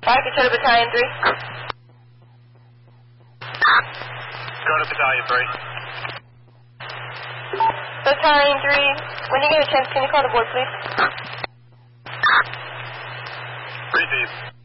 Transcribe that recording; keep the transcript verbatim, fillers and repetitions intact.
five, control Battalion three. Go to Battalion three. Battalion three, when you get a chance, can you call the board, please? Receive.